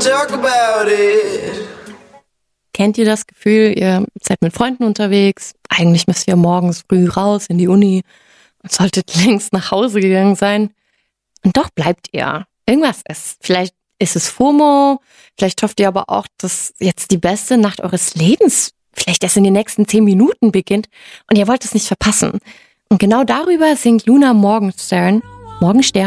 talk about it. Kennt ihr das Gefühl, ihr seid mit Freunden unterwegs, eigentlich müsst ihr morgens früh raus in die Uni und solltet längst nach Hause gegangen sein und doch bleibt ihr. Irgendwas ist. Vielleicht ist es FOMO, vielleicht hofft ihr aber auch, dass jetzt die beste Nacht eures Lebens vielleicht erst in den nächsten 10 Minuten beginnt und ihr wollt es nicht verpassen. Und genau darüber singt Luna Morgenstern